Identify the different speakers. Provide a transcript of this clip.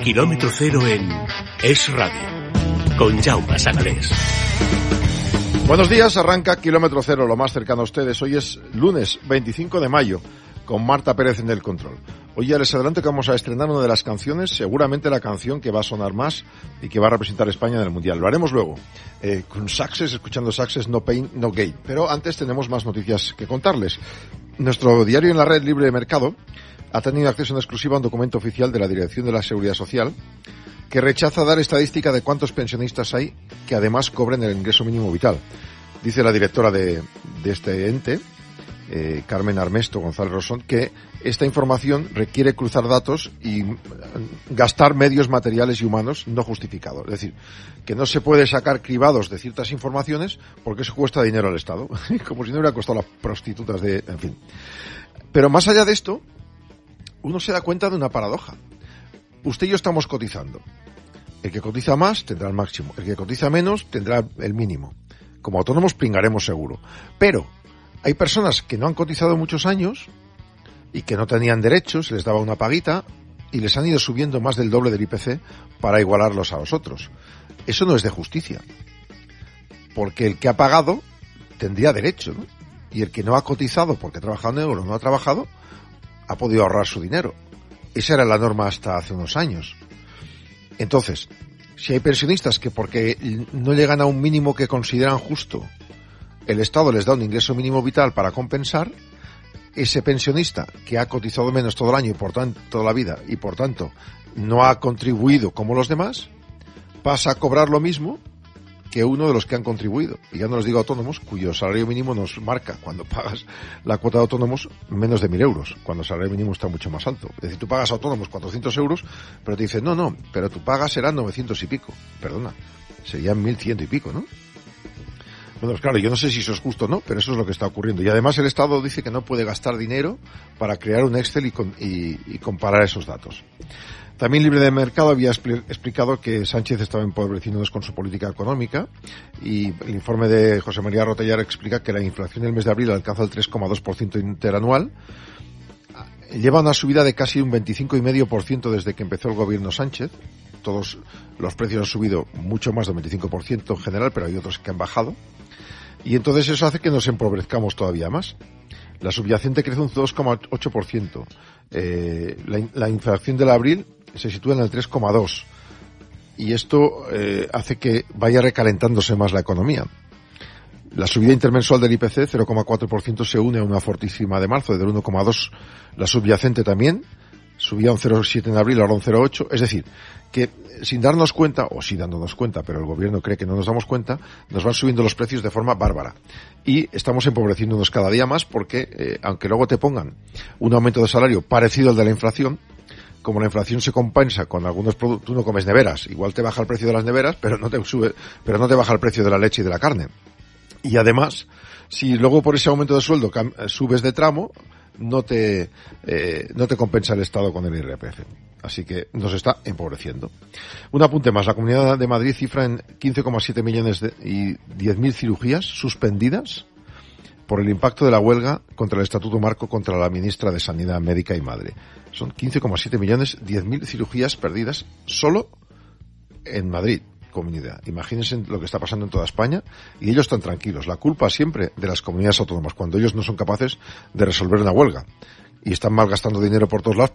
Speaker 1: Kilómetro Cero en Es Radio, con Jaume Sagalés.
Speaker 2: Buenos días, arranca Kilómetro Cero, lo más cercano a ustedes. Hoy es lunes 25 de mayo, con Marta Pérez en el control. Hoy ya les adelanto que vamos a estrenar una de las canciones, seguramente la canción que va a sonar más y que va a representar a España en el Mundial. Lo haremos luego, con Success, escuchando Success, No Pain, No Gain. Pero antes tenemos más noticias que contarles. Nuestro diario en la red Libre de Mercado ha tenido acceso en exclusiva a un documento oficial de la Dirección de la Seguridad Social que rechaza dar estadística de cuántos pensionistas hay que además cobren el ingreso mínimo vital. Dice la directora de este ente, Carmen Armesto González Rosón, que esta información requiere cruzar datos y gastar medios materiales y humanos no justificados. Es decir, que no se puede sacar cribados de ciertas informaciones porque eso cuesta dinero al Estado, como si no hubiera costado las prostitutas en fin. Pero más allá de esto, uno se da cuenta de una paradoja. Usted y yo estamos cotizando. El que cotiza más tendrá el máximo. El que cotiza menos tendrá el mínimo. Como autónomos pringaremos seguro. Pero hay personas que no han cotizado muchos años y que no tenían derechos, les daba una paguita y les han ido subiendo más del doble del IPC para igualarlos a los otros. Eso no es de justicia. Porque el que ha pagado tendría derecho, ¿no? Y el que no ha cotizado porque ha trabajado en euros, no ha trabajado, ha podido ahorrar su dinero. Esa era la norma hasta hace unos años. Entonces, si hay pensionistas que porque no llegan a un mínimo que consideran justo, el Estado les da un ingreso mínimo vital para compensar, ese pensionista que ha cotizado menos todo el año y por tanto toda la vida y por tanto no ha contribuido como los demás, pasa a cobrar lo mismo que uno de los que han contribuido. Y ya no les digo autónomos, cuyo salario mínimo nos marca, cuando pagas la cuota de autónomos, menos de 1.000 euros, cuando el salario mínimo está mucho más alto. Es decir, tú pagas autónomos 400 euros, pero te dicen, no, pero tu paga será 900 y pico. Perdona, serían 1.100 y pico, ¿no? Bueno, claro, yo no sé si eso es justo o no, pero eso es lo que está ocurriendo. Y además el Estado dice que no puede gastar dinero para crear un Excel y comparar esos datos. También Libre de Mercado había explicado que Sánchez estaba empobreciéndonos con su política económica y el informe de José María Rotellar explica que la inflación del mes de abril alcanza el 3,2% interanual. Lleva una subida de casi un 25,5% desde que empezó el gobierno Sánchez. Todos los precios han subido mucho más del 25% en general, pero hay otros que han bajado. Y entonces eso hace que nos empobrezcamos todavía más. La subyacente crece un 2,8%. La inflación del abril se sitúa en el 3,2%. Y esto hace que vaya recalentándose más la economía. La subida intermensual del IPC, 0,4%, se une a una fortísima de marzo, del 1,2%. La subyacente también subía un 0,7 en abril, ahora un 0,8. Es decir, que sin darnos cuenta, o sí dándonos cuenta, pero el gobierno cree que no nos damos cuenta, nos van subiendo los precios de forma bárbara. Y estamos empobreciéndonos cada día más porque, aunque luego te pongan un aumento de salario parecido al de la inflación, como la inflación se compensa con algunos productos, tú no comes neveras, igual te baja el precio de las neveras, pero no te baja el precio de la leche y de la carne. Y además, si luego por ese aumento de sueldo subes de tramo, no te compensa el Estado con el IRPF. Así que nos está empobreciendo. Un apunte más. La Comunidad de Madrid cifra en 15,7 millones y 10.000 cirugías suspendidas por el impacto de la huelga contra el Estatuto Marco contra la ministra de Sanidad Médica y Madre. Son 15,7 millones, 10.000 cirugías perdidas solo en Madrid, comunidad. Imagínense lo que está pasando en toda España y ellos están tranquilos. La culpa siempre de las comunidades autónomas, cuando ellos no son capaces de resolver una huelga y están malgastando dinero por todos lados